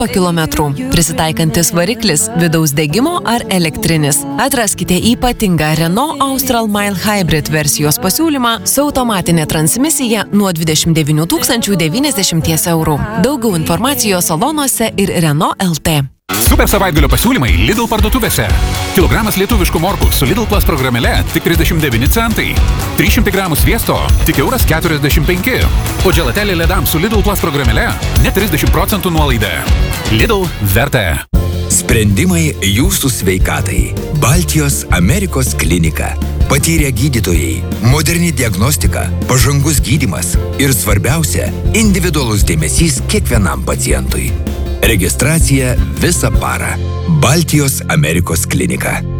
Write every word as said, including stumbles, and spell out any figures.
kilometrų. Prisitaikantis variklis vidaus degimo ar elektrinis. Atraskite ypatingą Renault Austral Mile Hybrid versijos pasiūlymą su automatinė transmisija nuo dvidešimt devynių tūkstančių devyniasdešimties eurų. Daugiau informacijos salonuose ir Renault L T. Super savaitgalio pasiūlymai Lidl parduotuvėse. Kilogramas lietuviškų morkų su Lidl Plus programėle tik trisdešimt devyni centai. trys šimtai gramų sviesto tik euras keturiasdešimt penki. O dželatelė ledams su Lidl Plus programėle net trisdešimt procentų nuolaida. Lidl verta. Sprendimai jūsų sveikatai. Baltijos Amerikos klinika. Patyrę gydytojai, moderni diagnostika, pažangus gydymas ir svarbiausia – individualus dėmesys kiekvienam pacientui. Registracija visą parą. Baltijos Amerikos klinika.